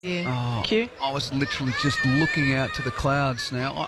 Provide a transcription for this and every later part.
Yeah. Q? I was literally just looking out to the clouds now.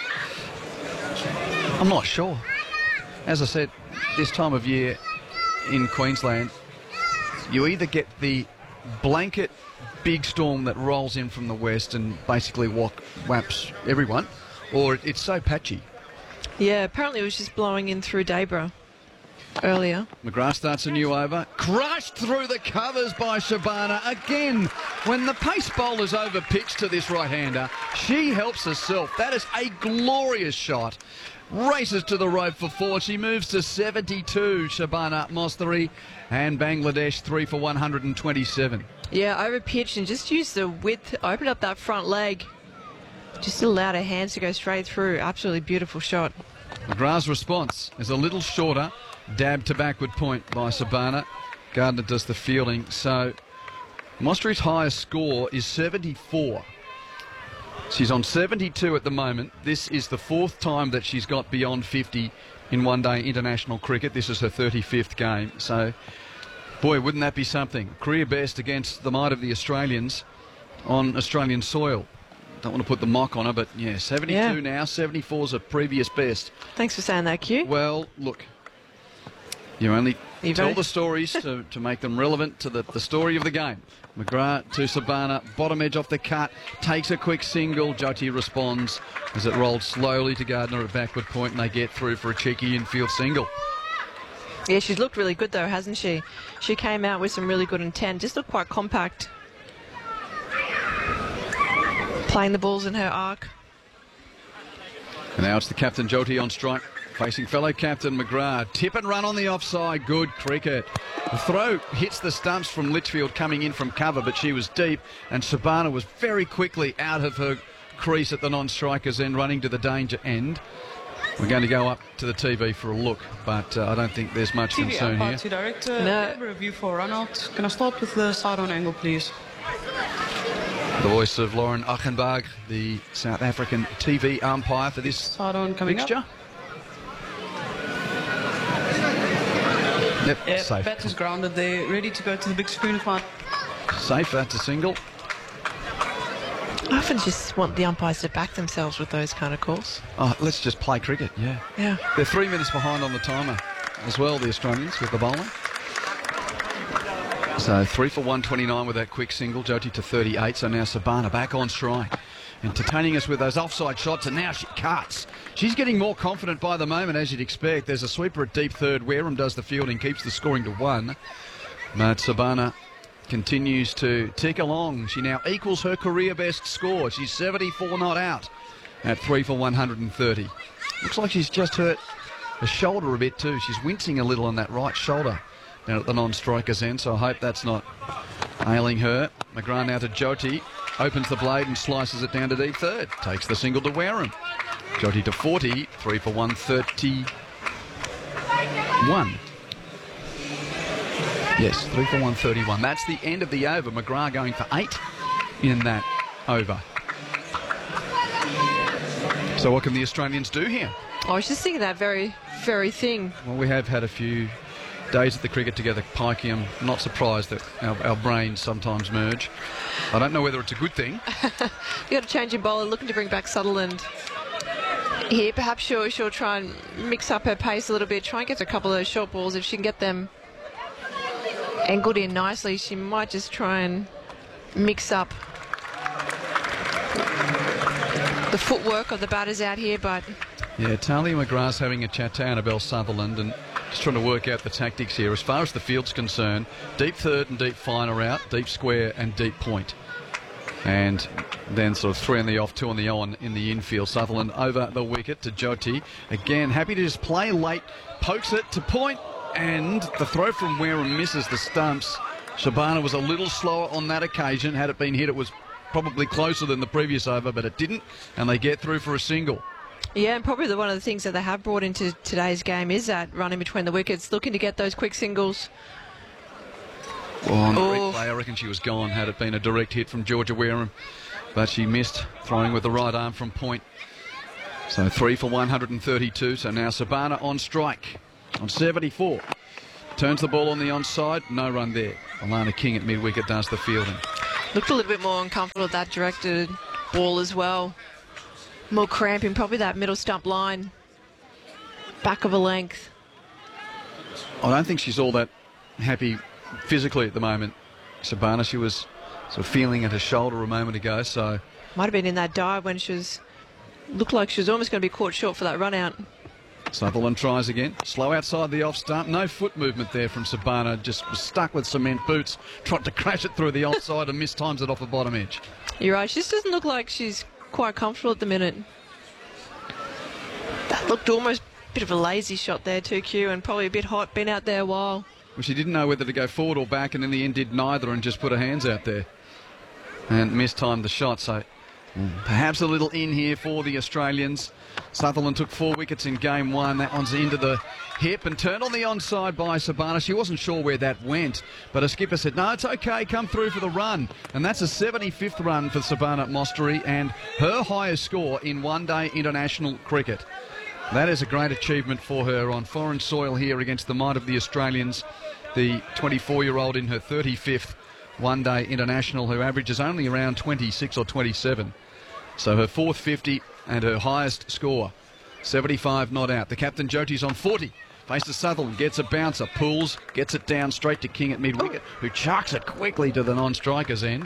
I'm not sure. As I said, this time of year in Queensland, you either get the blanket big storm that rolls in from the west and basically whaps everyone, or it's so patchy. Yeah, apparently it was just blowing in through Debra earlier. McGrath starts a new over. Crushed through the covers by Shabana. Again, when the pace bowler's over pitch to this right-hander, she helps herself. That is a glorious shot. Races to the rope for 4. She moves to 72, Shabana Mostari, and Bangladesh 3 for 127. Yeah, over pitch and just used the width, opened up that front leg. Just allowed her hands to go straight through. Absolutely beautiful shot. McGrath's response is a little shorter. Dab to backward point by Shabana. Gardner does the fielding. So Mostari's highest score is 74. She's on 72 at the moment. This is the 4th time that she's got beyond 50 in one-day international cricket. This is her 35th game. So, boy, wouldn't that be something? Career best against the might of the Australians on Australian soil. Don't want to put the mock on her, but yeah, 72 now. 74 is a previous best. Thanks for saying that, Q. Well, look, you only tell the stories to make them relevant to the story of the game. McGrath to Shabana, bottom edge off the cut, takes a quick single. Jyoti responds as it rolled slowly to Gardner at backward point, and they get through for a cheeky infield single. Yeah, she's looked really good though, hasn't she? She came out with some really good intent, just looked quite compact. Playing the balls in her arc. And now it's the captain Jyoti on strike, facing fellow captain McGrath. Tip and run on the offside. Good cricket. The throw hits the stumps from Litchfield coming in from cover, but she was deep, and Shabana was very quickly out of her crease at the non-striker's end, running to the danger end. We're going to go up to the TV for a look, but I don't think there's much concern here. To direct review for run out. Can I start with the side-on angle, please? The voice of Lauren Achenbach, the South African TV umpire for this side-on coming fixture. Up. Yep, safe. Bat is grounded there, ready to go to the big screen if I... Safe, that's a single. I often just want the umpires to back themselves with those kind of calls. Oh, let's just play cricket, yeah. Yeah. They're 3 minutes behind on the timer as well, the Australians, with the bowling. So 3 for 129 with that quick single. Jyoti to 38, so now Shabana back on strike. Entertaining us with those offside shots, and now she cuts. She's getting more confident by the moment, as you'd expect. There's a sweeper at deep third. Wareham does the fielding, keeps the scoring to 1. But Shabana continues to tick along. She now equals her career best score. She's 74 not out at 3 for 130. Looks like she's just hurt the shoulder a bit too. She's wincing a little on that right shoulder down at the non-striker's end, so I hope that's not ailing her. McGrath now to Jyoti. Opens the blade and slices it down to deep third. Takes the single to Wareham. Jyoti to 40. 3 for 131. Yes, 3 for 131. That's the end of the over. McGrath going for 8 in that over. So what can the Australians do here? I was just thinking that very, very thing. Well, we have had a few days at the cricket together, Pikey. I'm not surprised that our brains sometimes merge. I don't know whether it's a good thing. You got to change your bowler, looking to bring back Sutherland here. Perhaps she'll try and mix up her pace a little bit, try and get a couple of those short balls. If she can get them angled in nicely, she might just try and mix up the footwork of the batters out here. But yeah, Talia McGrath's having a chat to Annabelle Sutherland and just trying to work out the tactics here. As far as the field's concerned, deep third and deep fine are out, deep square and deep point. And then sort of 3 on the off, 2 on the on in the infield. Sutherland over the wicket to Jyoti. Again, happy to just play late, pokes it to point, and the throw from Wareham misses the stumps. Shabana was a little slower on that occasion. Had it been hit, it was probably closer than the previous over, but it didn't, and they get through for a single. yeah, and probably one of the things that they have brought into today's game is that running between the wickets, looking to get those quick singles. Well, on the replay, I reckon she was gone had it been a direct hit from Georgia Wareham, but she missed, throwing with the right arm from point. So 3 for 132. So now Shabana on strike on 74. Turns the ball on the onside. No run there. Alana King at mid-wicket does the fielding. Looked a little bit more uncomfortable with that directed ball as well. More cramping, probably that middle stump line. Back of a length. I don't think she's all that happy physically at the moment, Sabana. She was sort of feeling at her shoulder a moment ago, so... Might have been in that dive when she was... Looked like she was almost going to be caught short for that run out. Sutherland tries again. Slow outside the off stump. No foot movement there from Sabana. Just was stuck with cement boots. Tried to crash it through the offside and mistimes it off the bottom edge. You're right. She just doesn't look like she's quite comfortable at the minute. That looked almost a bit of a lazy shot there too, Q, and probably a bit hot. Been out there a while. Well, she didn't know whether to go forward or back, and in the end did neither and just put her hands out there. And mistimed the shot, so... Perhaps a little in here for the Australians. Sutherland took 4 wickets in game 1. That one's into the hip and turned on the onside by Sabana. She wasn't sure where that went, but her skipper said, no, it's okay, come through for the run. And that's a 75th run for Sabana Mostery and her highest score in one-day international cricket. That is a great achievement for her on foreign soil here against the might of the Australians. The 24-year-old in her 35th one-day international who averages only around 26 or 27. So her 4th 50 and her highest score, 75 not out. The captain Jyoti's on 40. Faces Sutherland, gets a bouncer, pulls, gets it down straight to King at mid-wicket, who chucks it quickly to the non-striker's end.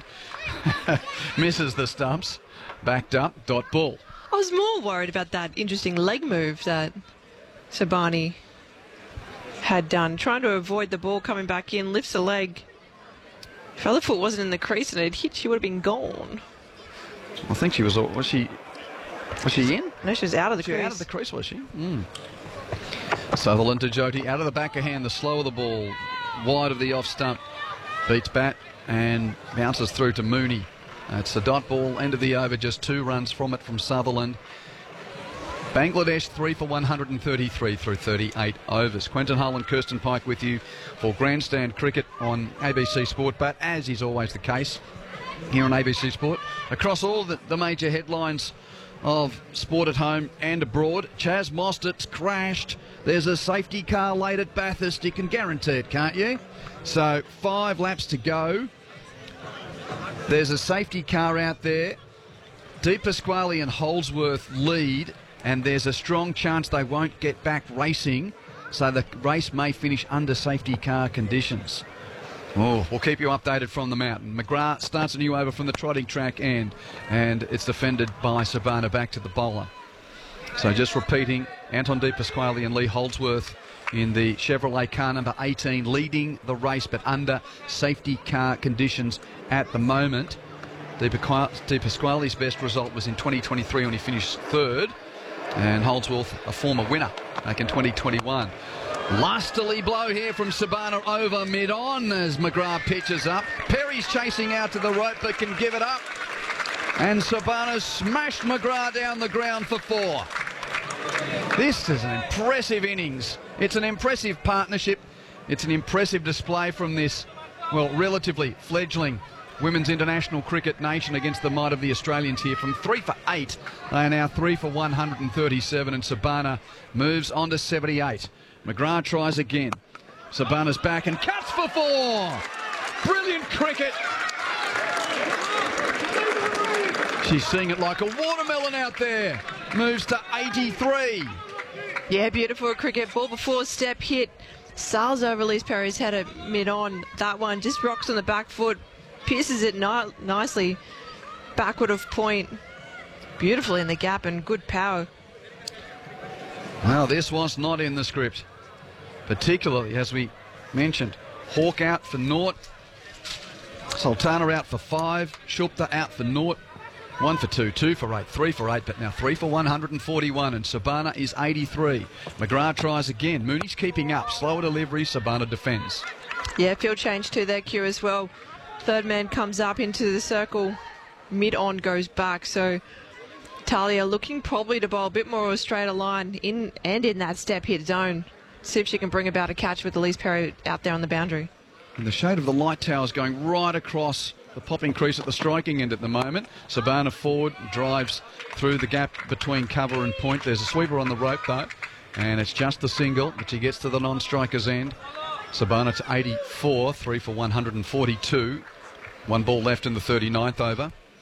Misses the stumps. Backed up, dot ball. I was more worried about that interesting leg move that Sabani had done. Trying to avoid the ball coming back in, lifts the leg. If her other foot wasn't in the crease and it hit, she would have been gone. I think she was she in? No, she was out of the crease. Out of the crease, was she? Sutherland to Jyoti, out of the back of hand, the slower the ball, wide of the off stump, beats bat and bounces through to Mooney. It's a dot ball, end of the over, just 2 runs from it from Sutherland. Bangladesh 3 for 133 through 38 overs. Quentin Hull and Kirsten Pike with you for Grandstand Cricket on ABC Sport, but as is always the case here on ABC Sport, across all the major headlines of sport at home and abroad, Chas Mostert's crashed. There's a safety car late at Bathurst. You can guarantee it, can't you? So 5 laps to go. There's a safety car out there. De Pasquale and Holdsworth lead, and there's a strong chance they won't get back racing, so the race may finish under safety car conditions. Oh, we'll keep you updated from the mountain. McGrath starts a new over from the trotting track end, and it's defended by Sabana back to the bowler. So just repeating, Anton De Pasquale and Lee Holdsworth in the Chevrolet car number 18 leading the race, but under safety car conditions at the moment. De Pasquale's best result was in 2023 when he finished 3rd, and Holdsworth a former winner back in 2021. Lustily blow here from Sabana over mid-on as McGrath pitches up. Perry's chasing out to the rope but can give it up. And Sabana smashed McGrath down the ground for 4. This is an impressive innings. It's an impressive partnership. It's an impressive display from this, well, relatively fledgling women's international cricket nation against the might of the Australians here. From 3 for 8, they are now 3 for 137, and Sabana moves on to 78. McGrath tries again. Sabana's back and cuts for 4. Brilliant cricket. She's seeing it like a watermelon out there. Moves to 83. Yeah, beautiful cricket. Ball before step hit. Sails over Lise Perry's head at mid-on. That one just rocks on the back foot. Pierces it nicely backward of point. Beautifully in the gap and good power. Well, this was not in the script. Particularly, as we mentioned, Hawke out for naught. Sultana out for 5. Shupta out for naught. 1 for 2, 2 for 8, 3 for 8, but now 3 for 141, and Sabana is 83. McGrath tries again. Mooney's keeping up. Slower delivery. Sabana defends. Yeah, field change to their Q as well. Third man comes up into the circle. Mid-on goes back. So Talia looking probably to bowl a bit more of a straighter line in that step hit zone. See if she can bring about a catch with Elise Perry out there on the boundary. And the shade of the light tower is going right across the popping crease at the striking end at the moment. Sabana forward, drives through the gap between cover and point. There's a sweeper on the rope though, and it's just the single, but she gets to the non-striker's end. Sabana to 84, 3 for 142. 1 ball left in the 39th over.